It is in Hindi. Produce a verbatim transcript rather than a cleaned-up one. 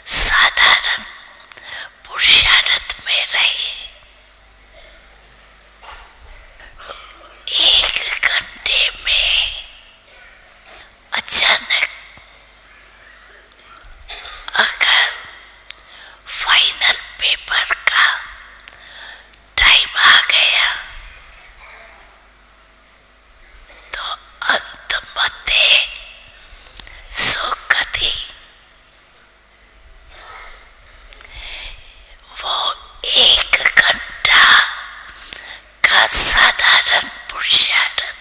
साधारण पुरुषार्थ में रहे। एक घंटे में अचानक अगर फाइनल पेपर का टाइम आ गया तो अंतमते सुगति वो एक घंटा का साधारण पुरुषार्थ